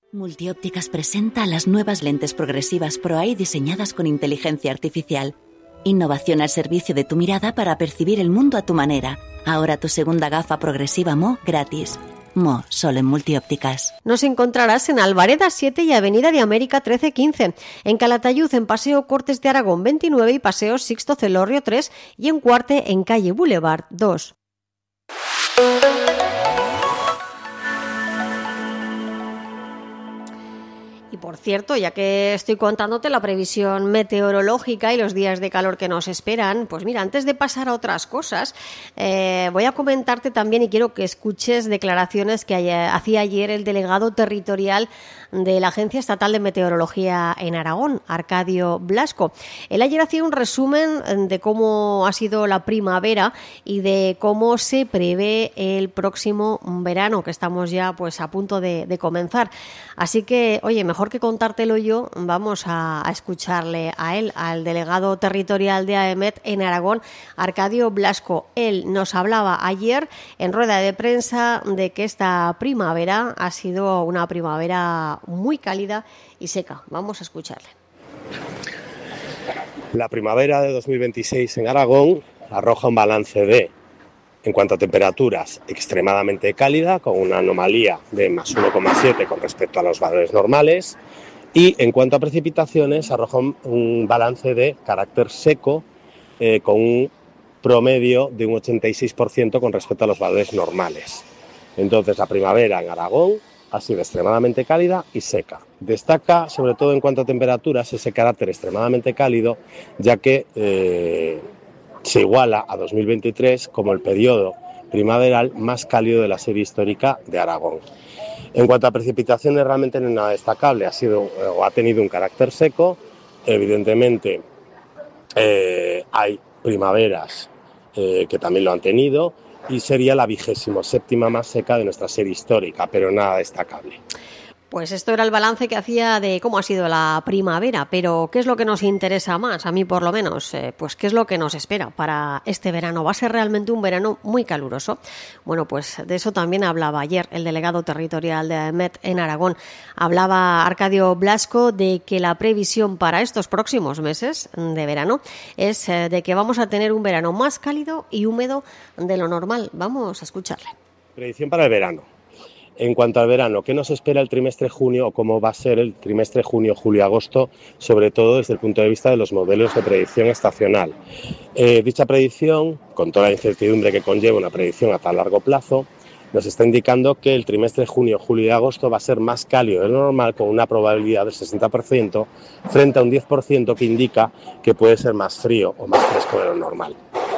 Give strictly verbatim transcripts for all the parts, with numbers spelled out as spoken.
Multiópticas presenta las nuevas lentes progresivas Pro Eye diseñadas con inteligencia artificial. Innovación al servicio de tu mirada para percibir el mundo a tu manera. Ahora tu segunda gafa progresiva M O gratis. M O, solo en Multiópticas. Nos encontrarás en Alvareda siete y Avenida de América trece quince, en Calatayud en Paseo Cortes de Aragón veintinueve y Paseo Sixto Celorrio tres y en Cuarte en Calle Boulevard dos. Y por cierto, ya que estoy contándote la previsión meteorológica y los días de calor que nos esperan, pues mira, antes de pasar a otras cosas, eh, voy a comentarte también y quiero que escuches declaraciones que haya, hacía ayer el delegado territorial de la Agencia Estatal de Meteorología en Aragón, Arcadio Blasco. Él ayer hacía un resumen de cómo ha sido la primavera y de cómo se prevé el próximo verano, que estamos ya pues a punto de, de comenzar. Así que, oye, mejor que contártelo yo, vamos a, a escucharle a él, al delegado territorial de AEMET en Aragón, Arcadio Blasco. Él nos hablaba ayer en rueda de prensa de que esta primavera ha sido una primavera muy cálida y seca. Vamos a escucharle. La primavera de dos mil veintiséis en Aragón arroja un balance de, en cuanto a temperaturas, extremadamente cálida, con una anomalía de más uno coma siete con respecto a los valores normales, y en cuanto a precipitaciones arroja un balance de carácter seco, eh, con un promedio de un ochenta y seis por ciento con respecto a los valores normales. Entonces, la primavera en Aragón ha sido extremadamente cálida y seca. Destaca, sobre todo en cuanto a temperaturas, ese carácter extremadamente cálido, ya que eh, se iguala a dos mil veintitrés como el periodo primaveral más cálido de la serie histórica de Aragón. En cuanto a precipitaciones, realmente no es nada destacable, ha sido o ha tenido un carácter seco. Evidentemente eh, hay primaveras eh, que también lo han tenido, y sería la vigésimo séptima más seca de nuestra serie histórica, pero nada destacable. Pues esto era el balance que hacía de cómo ha sido la primavera, pero ¿qué es lo que nos interesa más? A mí por lo menos, eh, pues ¿qué es lo que nos espera para este verano? ¿Va a ser realmente un verano muy caluroso? Bueno, pues de eso también hablaba ayer el delegado territorial de AEMET en Aragón. Hablaba Arcadio Blasco de que la previsión para estos próximos meses de verano es eh, de que vamos a tener un verano más cálido y húmedo de lo normal. Vamos a escucharle. Predicción para el verano. En cuanto al verano, ¿qué nos espera el trimestre junio o cómo va a ser el trimestre junio, julio, agosto, sobre todo desde el punto de vista de los modelos de predicción estacional? Eh, dicha predicción, con toda la incertidumbre que conlleva una predicción a tan largo plazo, nos está indicando que el trimestre junio, julio y agosto va a ser más cálido de lo normal, con una probabilidad del sesenta por ciento frente a un diez por ciento que indica que puede ser más frío o más fresco de lo normal.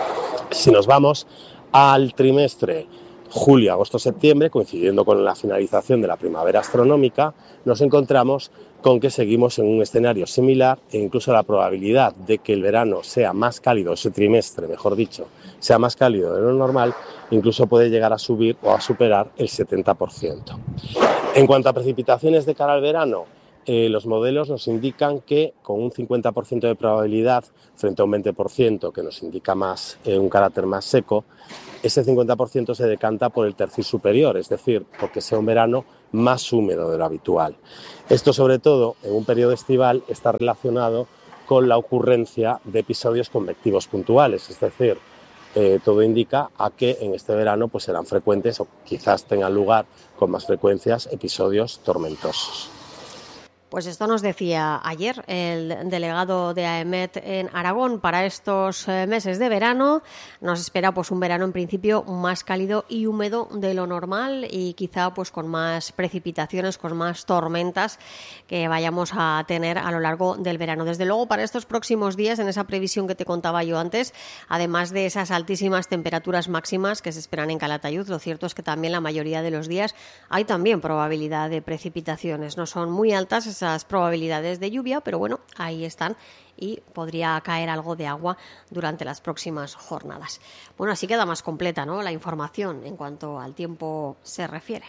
Si nos vamos al trimestre julio, agosto, septiembre, coincidiendo con la finalización de la primavera astronómica, nos encontramos con que seguimos en un escenario similar, e incluso la probabilidad de que el verano sea más cálido, ese trimestre, mejor dicho, sea más cálido de lo normal, incluso puede llegar a subir o a superar el setenta por ciento. En cuanto a precipitaciones de cara al verano, eh, los modelos nos indican que con un cincuenta por ciento de probabilidad frente a un veinte por ciento que nos indica más eh, un carácter más seco, ese cincuenta por ciento se decanta por el tercio superior, es decir, porque sea un verano más húmedo de lo habitual. Esto, sobre todo, en un periodo estival, está relacionado con la ocurrencia de episodios convectivos puntuales, es decir, eh, todo indica a que en este verano pues, serán frecuentes o quizás tengan lugar con más frecuencias episodios tormentosos. Pues esto nos decía ayer el delegado de AEMET en Aragón. Para estos meses de verano nos espera pues un verano en principio más cálido y húmedo de lo normal y quizá pues con más precipitaciones, con más tormentas que vayamos a tener a lo largo del verano. Desde luego, para estos próximos días, en esa previsión que te contaba yo antes, además de esas altísimas temperaturas máximas que se esperan en Calatayud, lo cierto es que también la mayoría de los días hay también probabilidad de precipitaciones. No son muy altas esas probabilidades de lluvia, pero bueno, ahí están y podría caer algo de agua durante las próximas jornadas. Bueno, así queda más completa, ¿no?, la información en cuanto al tiempo se refiere.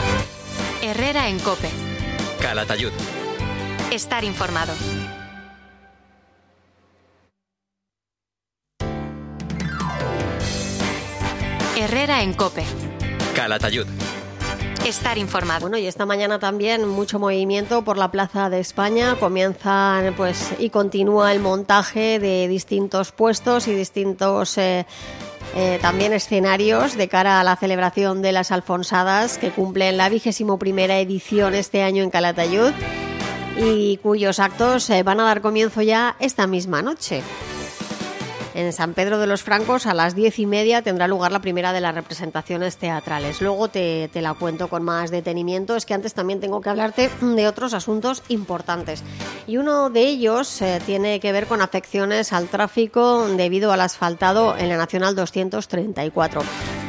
Herrera en COPE. Calatayud. Estar informado. Herrera en COPE. Calatayud. Estar informado. Bueno, y esta mañana también mucho movimiento por la Plaza de España. Comienzan pues y continúa el montaje de distintos puestos y distintos eh, eh, también escenarios de cara a la celebración de las Alfonsadas, que cumplen la vigésimo primera edición este año en Calatayud y cuyos actos eh, van a dar comienzo ya esta misma noche. En San Pedro de los Francos a las diez y media tendrá lugar la primera de las representaciones teatrales. Luego te, te la cuento con más detenimiento. Es que antes también tengo que hablarte de otros asuntos importantes. Y uno de ellos eh, tiene que ver con afecciones al tráfico debido al asfaltado en la Nacional doscientos treinta y cuatro.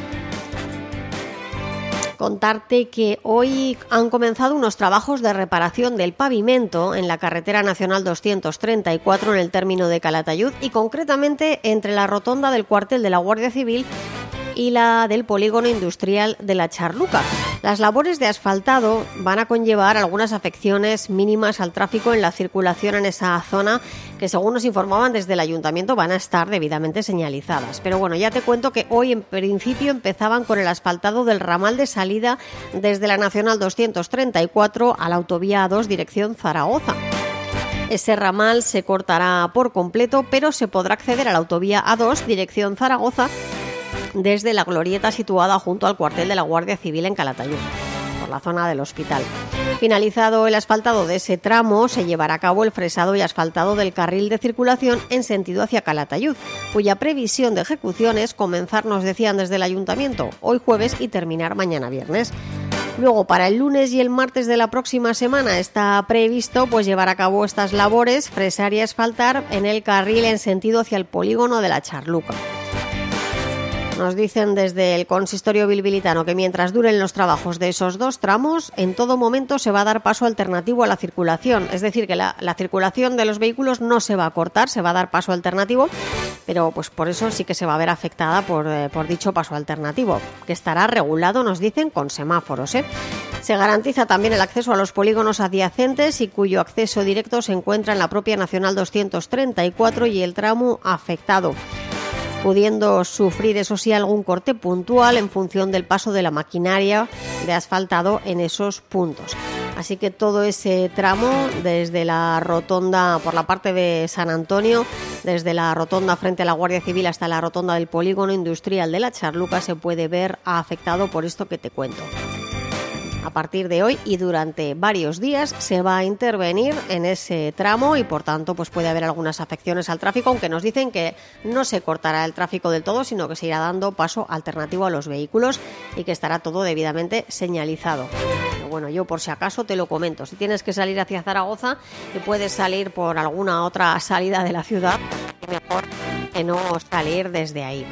Contarte que hoy han comenzado unos trabajos de reparación del pavimento en la carretera nacional doscientos treinta y cuatro en el término de Calatayud y concretamente entre la rotonda del cuartel de la Guardia Civil y la del polígono industrial de la Charluca. Las labores de asfaltado van a conllevar algunas afecciones mínimas al tráfico en la circulación en esa zona que, según nos informaban desde el ayuntamiento, van a estar debidamente señalizadas. Pero bueno, ya te cuento que hoy en principio empezaban con el asfaltado del ramal de salida desde la Nacional doscientos treinta y cuatro a la autovía A dos dirección Zaragoza. Ese ramal se cortará por completo, pero se podrá acceder a la autovía A dos dirección Zaragoza desde la glorieta situada junto al cuartel de la Guardia Civil en Calatayud, por la zona del hospital. Finalizado el asfaltado de ese tramo, se llevará a cabo el fresado y asfaltado del carril de circulación en sentido hacia Calatayud, cuya previsión de ejecución es comenzar, nos decían desde el ayuntamiento, hoy jueves y terminar mañana viernes. Luego, para el lunes y el martes de la próxima semana está previsto pues llevar a cabo estas labores, fresar y asfaltar en el carril en sentido hacia el polígono de la Charluca. Nos dicen desde el consistorio bilbilitano que mientras duren los trabajos de esos dos tramos, en todo momento se va a dar paso alternativo a la circulación. Es decir, que la, la circulación de los vehículos no se va a cortar, se va a dar paso alternativo, pero pues por eso sí que se va a ver afectada por, eh, por dicho paso alternativo, que estará regulado, nos dicen, con semáforos, ¿eh? Se garantiza también el acceso a los polígonos adyacentes y cuyo acceso directo se encuentra en la propia Nacional doscientos treinta y cuatro y el tramo afectado, pudiendo sufrir, eso sí, algún corte puntual en función del paso de la maquinaria de asfaltado en esos puntos. Así que todo ese tramo, desde la rotonda por la parte de San Antonio, desde la rotonda frente a la Guardia Civil hasta la rotonda del polígono industrial de la Charluca, se puede ver afectado por esto que te cuento. A partir de hoy y durante varios días se va a intervenir en ese tramo y por tanto pues puede haber algunas afecciones al tráfico, aunque nos dicen que no se cortará el tráfico del todo, sino que se irá dando paso alternativo a los vehículos y que estará todo debidamente señalizado. Pero bueno, yo por si acaso te lo comento. Si tienes que salir hacia Zaragoza y puedes salir por alguna otra salida de la ciudad, mejor que no salir desde ahí.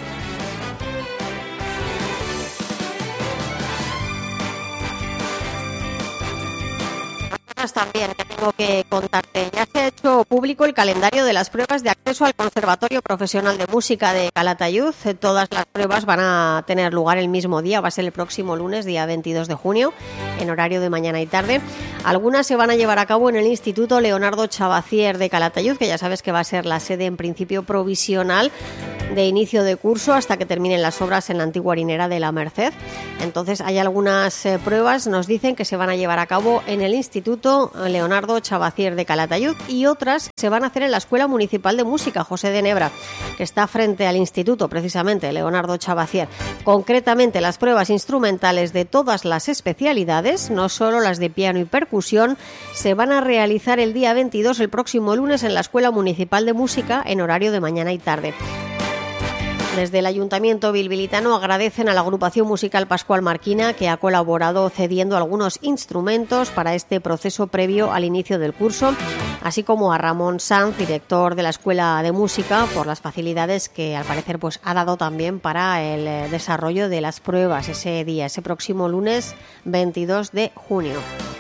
También que tengo que contarte. Ya se ha hecho público el calendario de las pruebas de acceso al Conservatorio Profesional de Música de Calatayud. Todas las pruebas van a tener lugar el mismo día, va a ser el próximo lunes, día veintidós de junio, en horario de mañana y tarde. Algunas se van a llevar a cabo en el Instituto Leonardo Chavacier de Calatayud, que ya sabes que va a ser la sede en principio provisional de inicio de curso hasta que terminen las obras en la antigua harinera de la Merced. Entonces hay algunas eh, pruebas, nos dicen, que se van a llevar a cabo en el Instituto Leonardo Chavacier de Calatayud y otras se van a hacer en la Escuela Municipal de Música José de Nebra, que está frente al Instituto, precisamente, Leonardo Chavacier. Concretamente, las pruebas instrumentales de todas las especialidades, no solo las de piano y percusión, se van a realizar el día veintidós, el próximo lunes, en la Escuela Municipal de Música en horario de mañana y tarde. Desde el Ayuntamiento bilbilitano agradecen a la agrupación musical Pascual Marquina, que ha colaborado cediendo algunos instrumentos para este proceso previo al inicio del curso, así como a Ramón Sanz, director de la Escuela de Música, por las facilidades que al parecer pues ha dado también para el desarrollo de las pruebas ese día, ese próximo lunes veintidós de junio.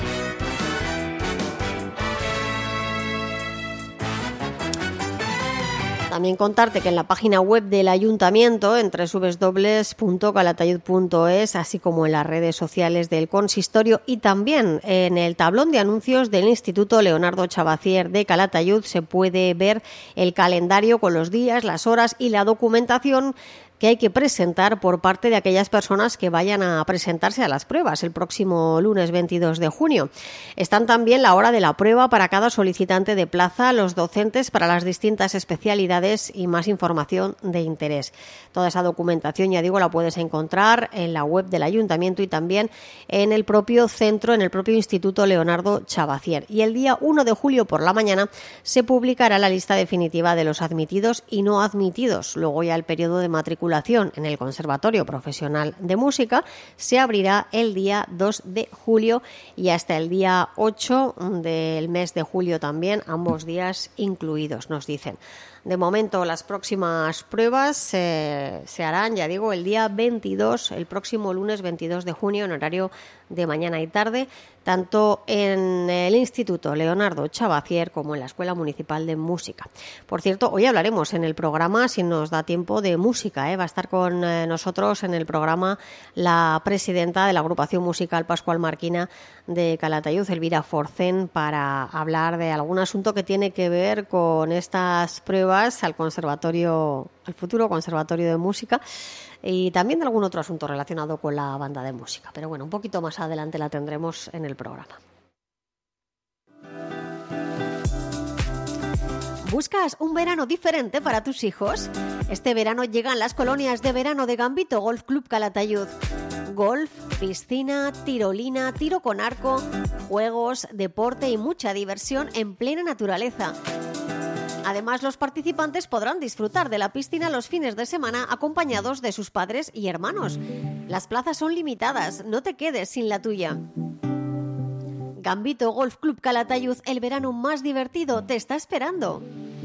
También contarte que en la página web del Ayuntamiento, en doble u doble u doble u punto calatayud punto es, así como en las redes sociales del consistorio y también en el tablón de anuncios del Instituto Leonardo Chavacier de Calatayud, se puede ver el calendario con los días, las horas y la documentación que hay que presentar por parte de aquellas personas que vayan a presentarse a las pruebas el próximo lunes veintidós de junio. Están también la hora de la prueba para cada solicitante de plaza, los docentes para las distintas especialidades y más información de interés. Toda esa documentación, ya digo, la puedes encontrar en la web del Ayuntamiento y también en el propio centro, en el propio Instituto Leonardo Chavacier. Y el día uno de julio por la mañana se publicará la lista definitiva de los admitidos y no admitidos. Luego ya el periodo de matriculación en el Conservatorio Profesional de Música se abrirá el día dos de julio y hasta el día ocho del mes de julio también, ambos días incluidos, nos dicen. De momento, las próximas pruebas eh, se harán, ya digo, el día veintidós, el próximo lunes veintidós de junio, en horario de mañana y tarde, tanto en el Instituto Leonardo Chavacier como en la Escuela Municipal de Música. Por cierto, hoy hablaremos en el programa, si nos da tiempo, de música. ¿eh? Va a estar con eh, nosotros en el programa la presidenta de la agrupación musical Pascual Marquina de Calatayud, Elvira Forcén, para hablar de algún asunto que tiene que ver con estas pruebas al conservatorio, al futuro Conservatorio de Música, y también de algún otro asunto relacionado con la banda de música. Pero bueno, un poquito más adelante la tendremos en el programa. ¿Buscas un verano diferente para tus hijos? Este verano llegan las colonias de verano de Gambito Golf Club Calatayud. Golf, piscina, tirolina, tiro con arco, juegos, deporte y mucha diversión en plena naturaleza. Además, los participantes podrán disfrutar de la piscina los fines de semana acompañados de sus padres y hermanos. Las plazas son limitadas, no te quedes sin la tuya. Gambito Golf Club Calatayud, el verano más divertido, te está esperando.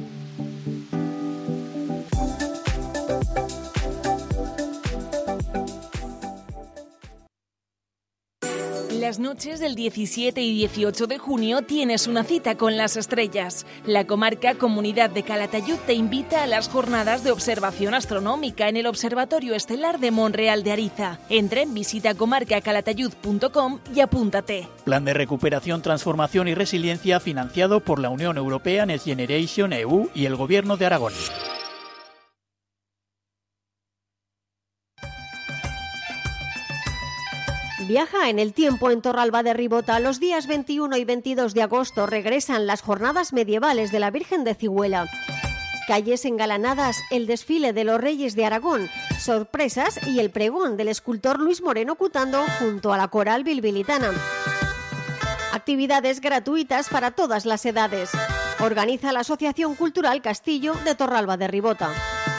Las noches del diecisiete y dieciocho de junio tienes una cita con las estrellas. La comarca Comunidad de Calatayud te invita a las jornadas de observación astronómica en el Observatorio Estelar de Monreal de Ariza. Entra en visita comarca calatayud punto com y apúntate. Plan de recuperación, transformación y resiliencia financiado por la Unión Europea, Next Generation E U y el Gobierno de Aragón. Viaja en el tiempo en Torralba de Ribota. Los días veintiuno y veintidós de agosto regresan las jornadas medievales de la Virgen de Cigüela. Calles engalanadas, el desfile de los Reyes de Aragón, sorpresas y el pregón del escultor Luis Moreno Cutando junto a la coral bilbilitana. Actividades gratuitas para todas las edades. Organiza la Asociación Cultural Castillo de Torralba de Ribota.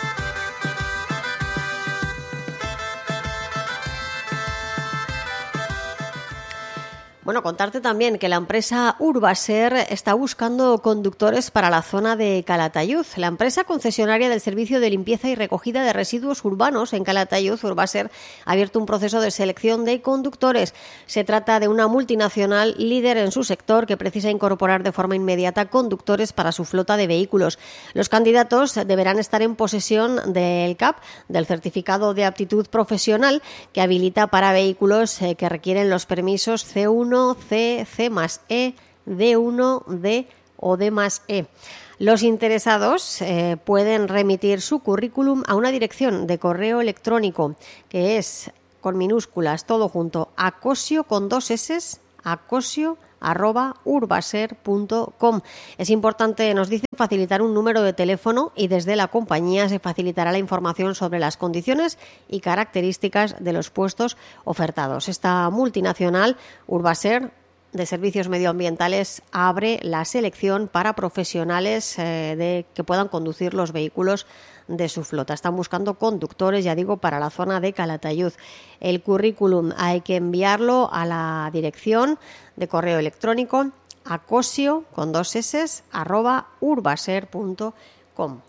Bueno, contarte también que la empresa Urbaser está buscando conductores para la zona de Calatayud. La empresa concesionaria del servicio de limpieza y recogida de residuos urbanos en Calatayud, Urbaser, ha abierto un proceso de selección de conductores. Se trata de una multinacional líder en su sector que precisa incorporar de forma inmediata conductores para su flota de vehículos. Los candidatos deberán estar en posesión del C A P, del certificado de aptitud profesional que habilita para vehículos que requieren los permisos C uno, C, C más E, D uno, D o D más E. Los interesados eh, pueden remitir su currículum a una dirección de correo electrónico que es, con minúsculas, todo junto, acosio con dos S, acosio arroba urbaser punto com. Es importante, nos dicen, facilitar un número de teléfono y desde la compañía se facilitará la información sobre las condiciones y características de los puestos ofertados. Esta multinacional, Urbaser, de servicios medioambientales, abre la selección para profesionales eh, de que puedan conducir los vehículos de su flota. Están buscando conductores, ya digo, para la zona de Calatayud. El currículum hay que enviarlo a la dirección de correo electrónico acosio con dos S arroba urbaser punto com.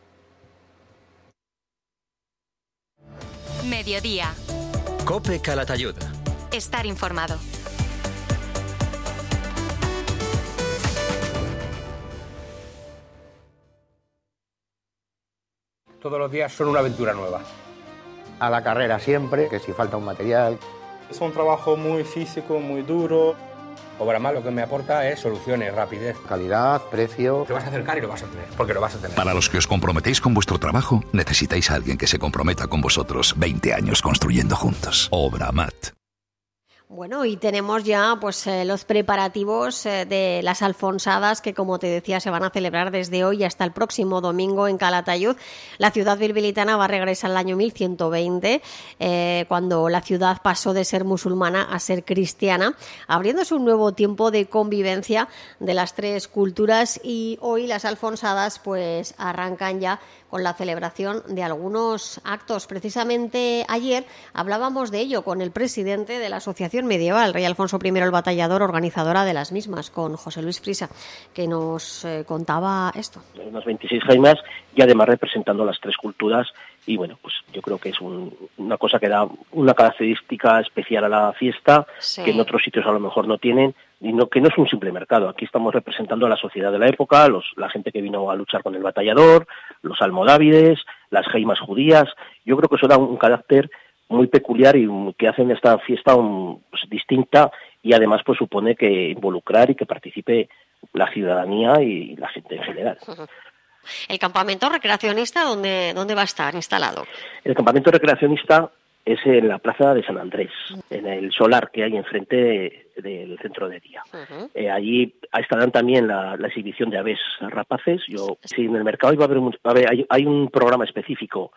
Mediodía. COPE Calatayud. Estar informado. Todos los días son una aventura nueva. A la carrera siempre, que si falta un material. Es un trabajo muy físico, muy duro. Obramat lo que me aporta es soluciones, rapidez. Calidad, precio. Te vas a acercar y lo vas a tener, porque lo vas a tener. Para los que os comprometéis con vuestro trabajo, necesitáis a alguien que se comprometa con vosotros. veinte años construyendo juntos. Obramat. Bueno, y tenemos ya pues eh, los preparativos eh, de las alfonsadas que, como te decía, se van a celebrar desde hoy hasta el próximo domingo en Calatayud. La ciudad bilbilitana va a regresar al año mil ciento veinte, eh, cuando la ciudad pasó de ser musulmana a ser cristiana, abriéndose un nuevo tiempo de convivencia de las tres culturas, y hoy las alfonsadas pues arrancan ya con la celebración de algunos actos. Precisamente ayer hablábamos de ello con el presidente de la Asociación Medieval, Rey Alfonso primero el Batallador, organizadora de las mismas, con José Luis Frisa, que nos eh, contaba esto. Hay unas veintiséis jaimas y además representando las tres culturas, y bueno, pues yo creo que es un, una cosa que da una característica especial a la fiesta, sí, que en otros sitios a lo mejor no tienen, y no, que no es un simple mercado. Aquí estamos representando a la sociedad de la época, los, la gente que vino a luchar con el batallador, los almodávides, las jaimas judías. Yo creo que eso da un carácter muy peculiar y que hacen esta fiesta un, pues, distinta, y además pues supone que involucrar y que participe la ciudadanía y la gente en general. Uh-huh. ¿El campamento recreacionista dónde, dónde va a estar instalado? El campamento recreacionista es en la plaza de San Andrés, en el solar que hay enfrente del centro de día. Uh-huh. Eh, allí estarán también la, la exhibición de aves rapaces. Yo, sí, en el mercado iba a haber, un, a ver, hay, hay un programa específico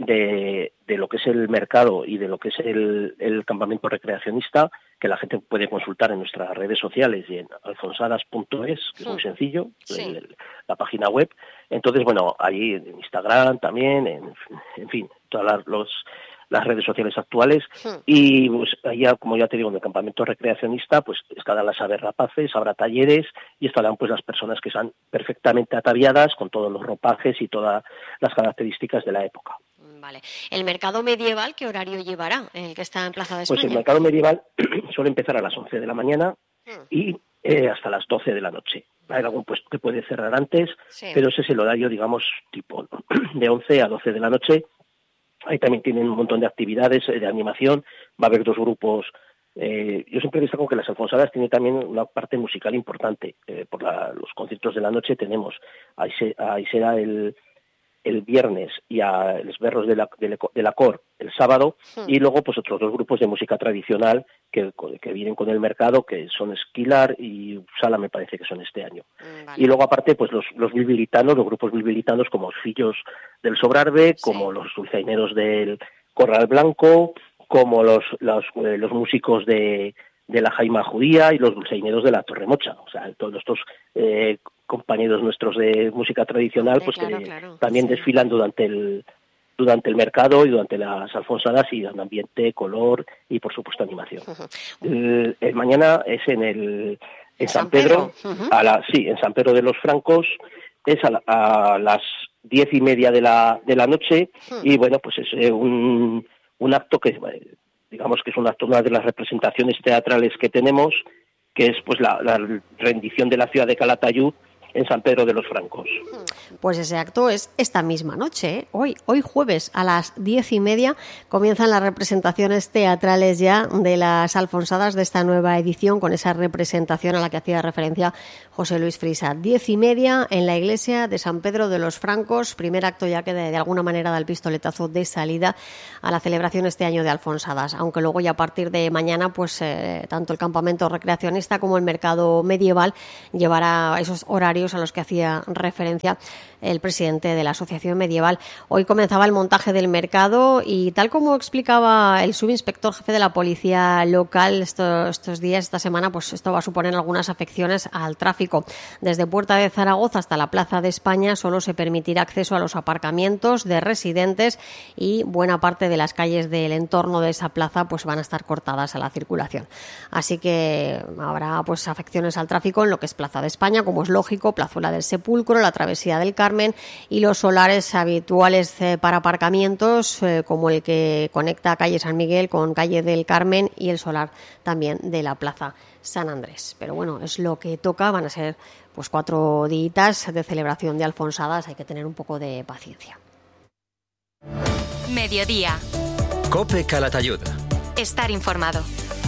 de, de lo que es el mercado y de lo que es el, el campamento recreacionista, que la gente puede consultar en nuestras redes sociales y en alfonsadas punto es, que es muy sencillo, sí, el, la página web. Entonces, bueno, allí en Instagram también, en, en fin, todas las, los, las redes sociales actuales. Sí. Y pues allá, como ya te digo, en el campamento recreacionista, pues estarán las aves rapaces, habrá talleres y estarán pues las personas que están perfectamente ataviadas con todos los ropajes y todas las características de la época. Vale. ¿El mercado medieval qué horario llevará, el que está en Plaza de España? Pues el mercado medieval suele empezar a las once de la mañana y eh, hasta las doce de la noche. Hay algún puesto que puede cerrar antes, sí, pero ese es el horario, digamos, tipo de once a doce de la noche. Ahí también tienen un montón de actividades de animación. Va a haber dos grupos. Eh, yo siempre destaco que las alfonsadas tienen también una parte musical importante. Eh, por la, los conciertos de la noche tenemos, ahí, se, ahí será el... el viernes y a los berros de la, de, de la cor el sábado, sí, y luego pues otros dos grupos de música tradicional que, que vienen con el mercado, que son Esquilar y Sala, me parece que son este año. Vale. Y luego aparte pues los, los bilbilitanos, los grupos bilbilitanos como los Fillos del Sobrarbe, sí, como los dulzaineros del Corral Blanco, como los, los, eh, los músicos de, de la Jaima Judía y los dulzaineros de la Torremocha. O sea, todos estos eh, compañeros nuestros de música tradicional, sí, pues claro, que claro, también sí, desfilan durante el durante el mercado y durante las alfonsadas, y dan ambiente, color y por supuesto animación. Uh-huh. El, el mañana es en el en San, San Pedro, Pedro. Uh-huh. a la sí, en San Pedro de los Francos, es a, la, a las diez y media de la de la noche, uh-huh, y bueno, pues es eh, un un acto que digamos que es un acto, una de las representaciones teatrales que tenemos, que es pues la, la rendición de la ciudad de Calatayud en San Pedro de los Francos. Pues ese acto es esta misma noche, ¿eh? Hoy, hoy jueves a las diez y media comienzan las representaciones teatrales ya de las alfonsadas de esta nueva edición, con esa representación a la que hacía referencia José Luis Frisa. Diez y media en la iglesia de San Pedro de los Francos, primer acto ya que de, de alguna manera da el pistoletazo de salida a la celebración este año de alfonsadas, aunque luego ya a partir de mañana pues eh, tanto el campamento recreacionista como el mercado medieval llevará esos horarios a los que hacía referencia el presidente de la Asociación Medieval. Hoy comenzaba el montaje del mercado y, tal como explicaba el subinspector jefe de la policía local estos, estos días, esta semana, pues esto va a suponer algunas afecciones al tráfico. Desde Puerta de Zaragoza hasta la Plaza de España solo se permitirá acceso a los aparcamientos de residentes y buena parte de las calles del entorno de esa plaza pues van a estar cortadas a la circulación. Así que habrá pues afecciones al tráfico en lo que es Plaza de España, como es lógico, Plazuela del Sepulcro, la Travesía del Carmen y los solares habituales eh, para aparcamientos, eh, como el que conecta calle San Miguel con calle del Carmen y el solar también de la Plaza San Andrés. Pero bueno, es lo que toca, van a ser pues cuatro días de celebración de alfonsadas, hay que tener un poco de paciencia. Mediodía. COPE Calatayud. Estar informado.